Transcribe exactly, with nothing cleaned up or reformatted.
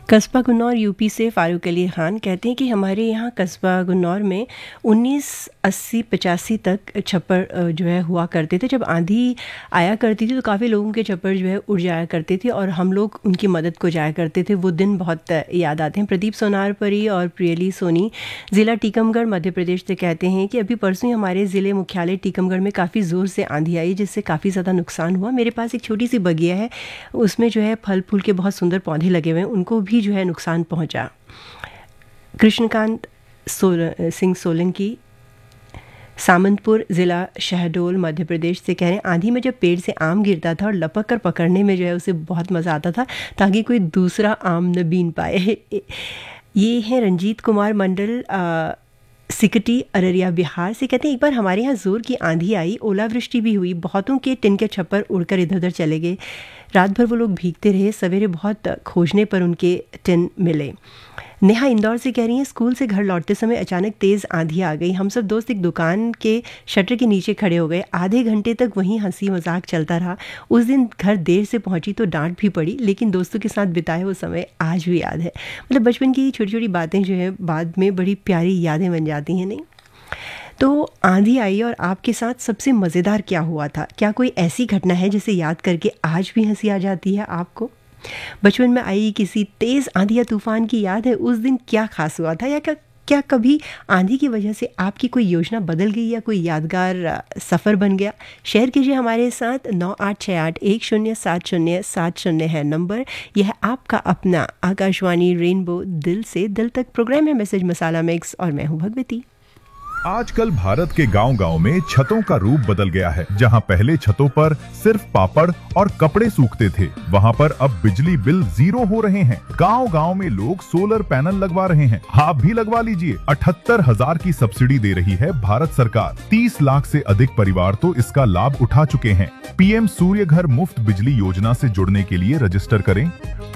कस्बा गुन्नौर यूपी से फ़ारूक अली ख़ान कहते हैं कि हमारे यहाँ कस्बा गुन्नौर में उन्नीस अस्सी पचासी तक छप्पर जो है हुआ करते थे। जब आंधी आया करती थी तो काफ़ी लोगों के छप्पर जो है उड़ जाया करते थे और हम लोग उनकी मदद को जाया करते थे। वो दिन बहुत याद आते हैं। प्रदीप सोनारपरी और प्रियली सोनी ज़िला टीकमगढ़ मध्य प्रदेश से कहते हैं कि अभी परसों ही हमारे ज़िले मुख्यालय टीकमगढ़ में काफ़ी ज़ोर से आंधी आई जिससे काफ़ी ज़्यादा नुकसान हुआ। मेरे पास एक छोटी सी बगिया है, उसमें जो है फल फूल के बहुत सुंदर पौधे लगे हुए हैं, उनको भी जो है नुकसान पहुंचा। कृष्णकांत सोल सिंह सोलंकी सामंतपुर ज़िला शहडोल मध्य प्रदेश से कह रहे हैं आंधी में जब पेड़ से आम गिरता था और लपक कर पकड़ने में जो है उसे बहुत मज़ा आता था ताकि कोई दूसरा आम न बीन पाए। ये हैं रंजीत कुमार मंडल सिकटी अररिया बिहार से कहते हैं एक बार हमारे यहाँ ज़ोर की आंधी आई, ओलावृष्टि भी हुई, बहुतों के टिन के छप्पर उड़कर इधर उधर चले गए। रात भर वो लोग भीगते रहे, सवेरे बहुत खोजने पर उनके टिन मिले। नेहा इंदौर से कह रही हैं स्कूल से घर लौटते समय अचानक तेज़ आंधी आ गई। हम सब दोस्त एक दुकान के शटर के नीचे खड़े हो गए। आधे घंटे तक वहीं हंसी मजाक चलता रहा। उस दिन घर देर से पहुंची तो डांट भी पड़ी, लेकिन दोस्तों के साथ बिताए वो समय आज भी याद है। मतलब बचपन की छोटी छोटी बातें जो है बाद में बड़ी प्यारी यादें बन जाती हैं, नहीं? तो आंधी आई और आपके साथ सबसे मज़ेदार क्या हुआ था? क्या कोई ऐसी घटना है जिसे याद करके आज भी हंसी आ जाती है आपको? बचपन में आई किसी तेज़ आंधी या तूफान की याद है? उस दिन क्या खास हुआ था? या क्या क्या कभी आंधी की वजह से आपकी कोई योजना बदल गई या कोई यादगार सफ़र बन गया? शेयर कीजिए हमारे साथ। नौ आठ छः आठ एक शून्य सात शून्य सात शून्य है नंबर। यह है आपका अपना आकाशवाणी रेनबो दिल से दिल तक प्रोग्राम है मैसेज मसाला मिक्स और मैं हूँ भगवती। आजकल भारत के गांव-गांव में छतों का रूप बदल गया है। जहां पहले छतों पर सिर्फ पापड़ और कपड़े सूखते थे, वहां पर अब बिजली बिल जीरो हो रहे हैं। गांव-गांव में लोग सोलर पैनल लगवा रहे हैं। आप भी लगवा लीजिए। अठहत्तर हजार की सब्सिडी दे रही है भारत सरकार। तीस लाख से अधिक परिवार तो इसका लाभ उठा चुके हैं। पीएम सूर्य घर मुफ्त बिजली योजना से जुड़ने के लिए रजिस्टर करें